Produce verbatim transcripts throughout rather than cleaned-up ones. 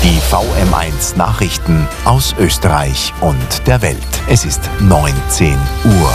Die V M eins Nachrichten aus Österreich und der Welt. Es ist neunzehn Uhr.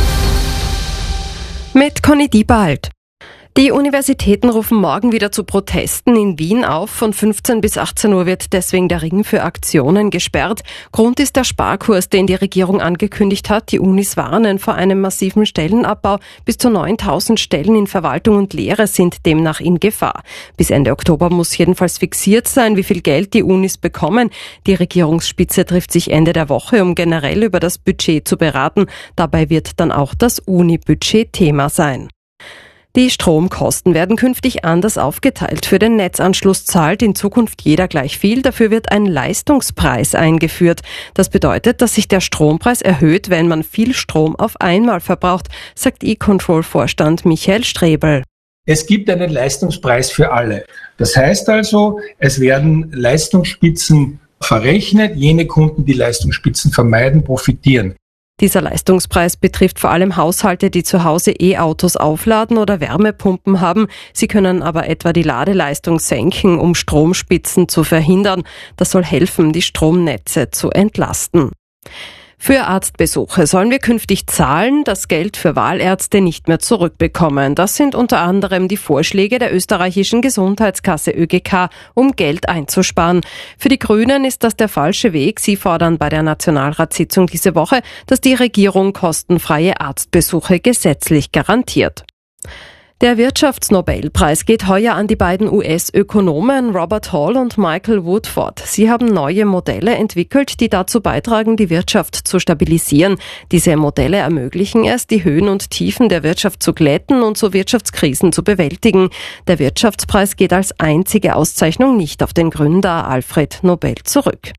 Mit Conny Diebald. Die Universitäten rufen morgen wieder zu Protesten in Wien auf. Von fünfzehn bis achtzehn Uhr wird deswegen der Ring für Aktionen gesperrt. Grund ist der Sparkurs, den die Regierung angekündigt hat. Die Unis warnen vor einem massiven Stellenabbau. Bis zu neuntausend Stellen in Verwaltung und Lehre sind demnach in Gefahr. Bis Ende Oktober muss jedenfalls fixiert sein, wie viel Geld die Unis bekommen. Die Regierungsspitze trifft sich Ende der Woche, um generell über das Budget zu beraten. Dabei wird dann auch das Uni-Budget Thema sein. Die Stromkosten werden künftig anders aufgeteilt. Für den Netzanschluss zahlt in Zukunft jeder gleich viel. Dafür wird ein Leistungspreis eingeführt. Das bedeutet, dass sich der Strompreis erhöht, wenn man viel Strom auf einmal verbraucht, sagt E-Control-Vorstand Michael Strebel. Es gibt einen Leistungspreis für alle. Das heißt also, es werden Leistungsspitzen verrechnet. Jene Kunden, die Leistungsspitzen vermeiden, profitieren. Dieser Leistungspreis betrifft vor allem Haushalte, die zu Hause E-Autos aufladen oder Wärmepumpen haben. Sie können aber etwa die Ladeleistung senken, um Stromspitzen zu verhindern. Das soll helfen, die Stromnetze zu entlasten. Für Arztbesuche sollen wir künftig zahlen, das Geld für Wahlärzte nicht mehr zurückbekommen. Das sind unter anderem die Vorschläge der österreichischen Gesundheitskasse Ö G K, um Geld einzusparen. Für die Grünen ist das der falsche Weg. Sie fordern bei der Nationalratssitzung diese Woche, dass die Regierung kostenfreie Arztbesuche gesetzlich garantiert. Der Wirtschaftsnobelpreis geht heuer an die beiden U S-Ökonomen Robert Hall und Michael Woodford. Sie haben neue Modelle entwickelt, die dazu beitragen, die Wirtschaft zu stabilisieren. Diese Modelle ermöglichen es, die Höhen und Tiefen der Wirtschaft zu glätten und so Wirtschaftskrisen zu bewältigen. Der Wirtschaftspreis geht als einzige Auszeichnung nicht auf den Gründer Alfred Nobel zurück.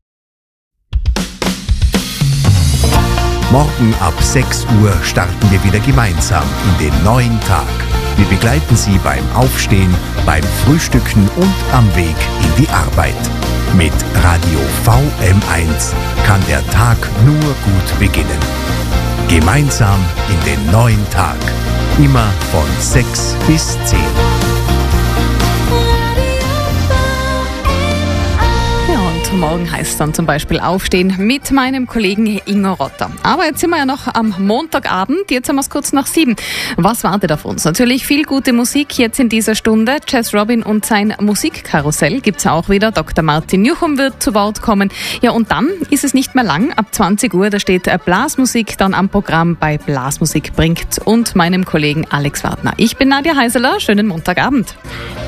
Morgen ab sechs Uhr starten wir wieder gemeinsam in den neuen Tag. Wir begleiten Sie beim Aufstehen, beim Frühstücken und am Weg in die Arbeit. Mit Radio V M eins kann der Tag nur gut beginnen. Gemeinsam in den neuen Tag. Immer von sechs bis zehn. Morgen heißt es dann zum Beispiel Aufstehen mit meinem Kollegen Ingo Rotter. Aber jetzt sind wir ja noch am Montagabend, jetzt haben wir es kurz nach sieben. Was wartet auf uns? Natürlich viel gute Musik jetzt in dieser Stunde. Jazz Robin und sein Musikkarussell gibt's auch wieder. Doktor Martin Juchum wird zu Wort kommen. Ja, und dann ist es nicht mehr lang. Ab zwanzig Uhr, da steht Blasmusik dann am Programm bei Blasmusik bringt und meinem Kollegen Alex Wagner. Ich bin Nadja Heiseler. Schönen Montagabend.